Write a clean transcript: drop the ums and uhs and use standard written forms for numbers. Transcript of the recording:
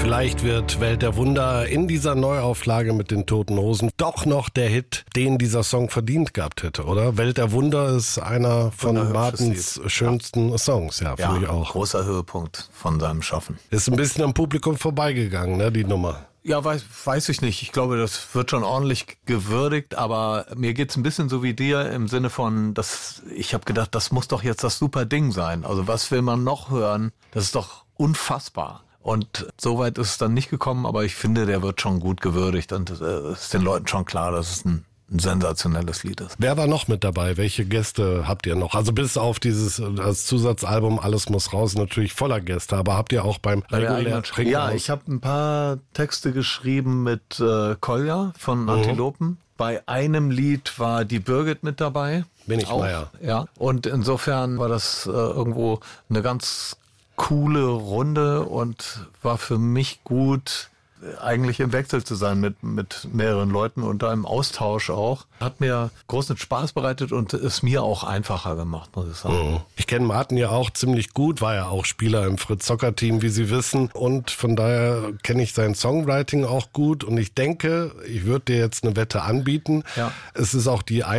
Vielleicht wird Welt der Wunder in dieser Neuauflage mit den Toten Hosen doch noch der Hit, den dieser Song verdient gehabt hätte, oder? Welt der Wunder ist einer von Martens schönsten Songs, ja, finde ich auch. Großer Höhepunkt von seinem Schaffen. Ist ein bisschen am Publikum vorbeigegangen, ne, die Nummer. Ja, weiß ich nicht. Ich glaube, das wird schon ordentlich gewürdigt, aber mir geht's ein bisschen so wie dir im Sinne von, ich habe gedacht, das muss doch jetzt das super Ding sein. Also was will man noch hören? Das ist doch unfassbar. Und soweit ist es dann nicht gekommen, aber ich finde, der wird schon gut gewürdigt und es ist den Leuten schon klar, dass es ein sensationelles Lied ist. Wer war noch mit dabei? Welche Gäste habt ihr noch? Also bis auf das Zusatzalbum Alles muss raus, natürlich voller Gäste, aber habt ihr auch beim regulären Trinken? Ja, ich habe ein paar Texte geschrieben mit Kolja von Antilopen. Bei einem Lied war die Birgit mit dabei. Wenigmeier. Ja, und insofern war das irgendwo eine ganz coole Runde und war für mich gut, eigentlich im Wechsel zu sein mit mehreren Leuten und da im Austausch auch. Hat mir großen Spaß bereitet und ist mir auch einfacher gemacht, muss ich sagen. Ich kenne Martin ja auch ziemlich gut, war ja auch Spieler im Fritz-Zocker-Team, wie Sie wissen. Und von daher kenne ich sein Songwriting auch gut. Und ich denke, ich würde dir jetzt eine Wette anbieten. Ja. Es ist auch die